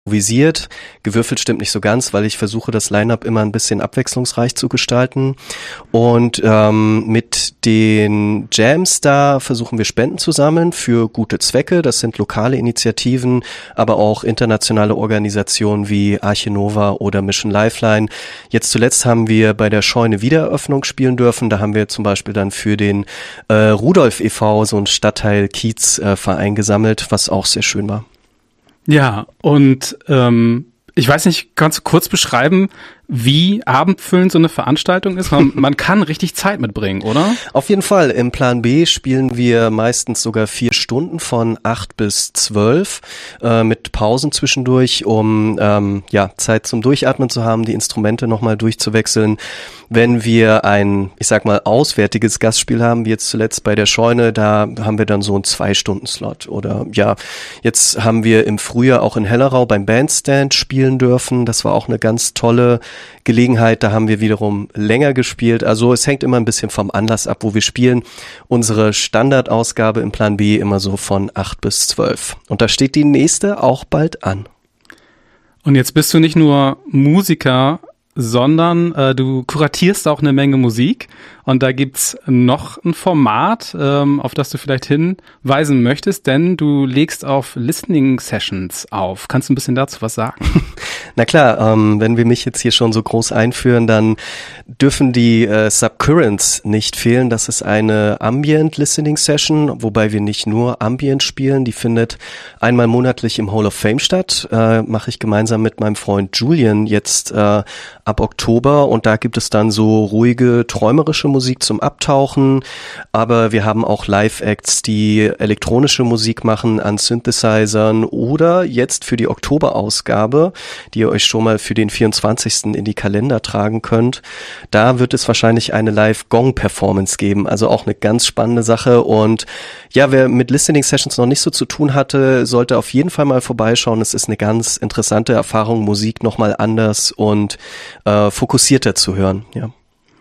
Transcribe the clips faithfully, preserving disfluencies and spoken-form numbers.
Visiert. Gewürfelt stimmt nicht so ganz, weil ich versuche, das Line-Up immer ein bisschen abwechslungsreich zu gestalten. Und ähm, mit den Jams da versuchen wir Spenden zu sammeln für gute Zwecke. Das sind lokale Initiativen, aber auch internationale Organisationen wie Arche Nova oder Mission Lifeline. Jetzt zuletzt haben wir bei der Scheune Wiedereröffnung spielen dürfen. Da haben wir zum Beispiel dann für den äh, Rudolf e V so einen Stadtteil-Kiez-Verein gesammelt, was auch sehr schön war. Ja, und ähm, ich weiß nicht, kannst du kurz beschreiben, wie abendfüllend so eine Veranstaltung ist? Man, man kann richtig Zeit mitbringen, oder? Auf jeden Fall. Im Plan B spielen wir meistens sogar vier Stunden von acht bis zwölf äh, mit Pausen zwischendurch, um ähm, ja Zeit zum Durchatmen zu haben, die Instrumente nochmal durchzuwechseln. Wenn wir ein, ich sag mal, auswärtiges Gastspiel haben, wie jetzt zuletzt bei der Scheune, da haben wir dann so einen Zwei-Stunden-Slot. Oder ja, jetzt haben wir im Frühjahr auch in Hellerau beim Bandstand spielen dürfen. Das war auch eine ganz tolle Gelegenheit, da haben wir wiederum länger gespielt. Also es hängt immer ein bisschen vom Anlass ab, wo wir spielen. Unsere Standardausgabe im Plan B immer so von acht bis zwölf. Und da steht die nächste auch bald an. Und jetzt bist du nicht nur Musiker, sondern äh, du kuratierst auch eine Menge Musik. Und da gibt's noch ein Format, ähm, auf das du vielleicht hinweisen möchtest, denn du legst auf Listening Sessions auf. Kannst du ein bisschen dazu was sagen? Na klar, ähm, wenn wir mich jetzt hier schon so groß einführen, dann dürfen die äh, Subcurrents nicht fehlen. Das ist eine Ambient Listening Session, wobei wir nicht nur Ambient spielen. Die findet einmal monatlich im Hall of Fame statt. Äh, mache ich gemeinsam mit meinem Freund Julian jetzt äh, ab Oktober. Und da gibt es dann so ruhige, träumerische Musik zum Abtauchen. Aber wir haben auch Live-Acts, die elektronische Musik machen an Synthesizern. Oder jetzt für die Oktoberausgabe, die ihr euch schon mal für den vierundzwanzigsten in die Kalender tragen könnt. Da wird es wahrscheinlich eine Live-Gong-Performance geben, also auch eine ganz spannende Sache. Und ja, wer mit Listening Sessions noch nicht so zu tun hatte, sollte auf jeden Fall mal vorbeischauen. Es ist eine ganz interessante Erfahrung, Musik nochmal anders und äh, fokussierter zu hören. Ja.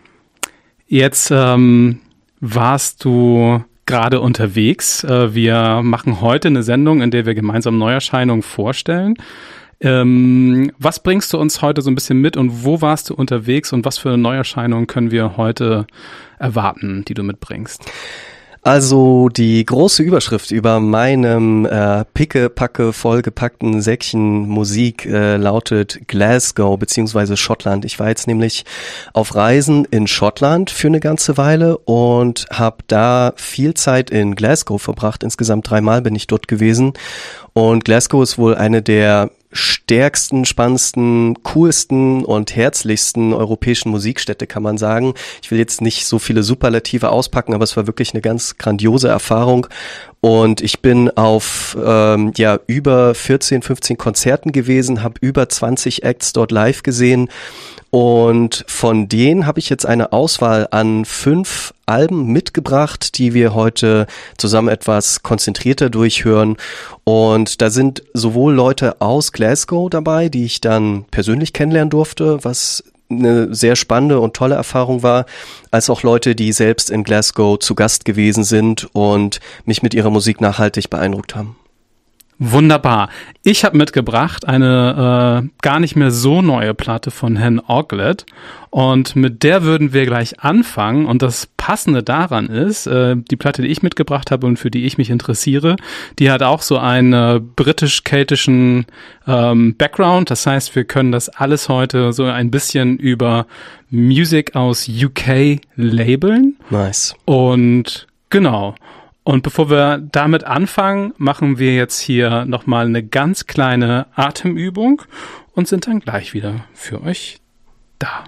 Jetzt ähm, warst du gerade unterwegs. Äh, wir machen heute eine Sendung, in der wir gemeinsam Neuerscheinungen vorstellen. Ähm, was bringst du uns heute so ein bisschen mit und wo warst du unterwegs und was für Neuerscheinungen können wir heute erwarten, die du mitbringst? Also die große Überschrift über meinem äh, picke-packe vollgepackten Säckchen Musik äh, lautet Glasgow beziehungsweise Schottland. Ich war jetzt nämlich auf Reisen in Schottland für eine ganze Weile und habe da viel Zeit in Glasgow verbracht. Insgesamt dreimal bin ich dort gewesen. Und Glasgow ist wohl eine der stärksten, spannendsten, coolsten und herzlichsten europäischen Musikstädte, kann man sagen. Ich will jetzt nicht so viele Superlative auspacken, aber es war wirklich eine ganz grandiose Erfahrung. Und ich bin auf ähm, ja über vierzehn, fünfzehn Konzerten gewesen, habe über zwanzig Acts dort live gesehen. Und von denen habe ich jetzt eine Auswahl an fünf Alben mitgebracht, die wir heute zusammen etwas konzentrierter durchhören. Und da sind sowohl Leute aus Glasgow dabei, die ich dann persönlich kennenlernen durfte, was eine sehr spannende und tolle Erfahrung war, als auch Leute, die selbst in Glasgow zu Gast gewesen sind und mich mit ihrer Musik nachhaltig beeindruckt haben. Wunderbar. Ich habe mitgebracht eine äh, gar nicht mehr so neue Platte von Hen Oglet und mit der würden wir gleich anfangen und das Passende daran ist, äh, die Platte, die ich mitgebracht habe und für die ich mich interessiere, die hat auch so einen äh, britisch-keltischen ähm, Background, das heißt, wir können das alles heute so ein bisschen über Music aus U K labeln. Nice. Und genau. Und bevor wir damit anfangen, machen wir jetzt hier nochmal eine ganz kleine Atemübung und sind dann gleich wieder für euch da.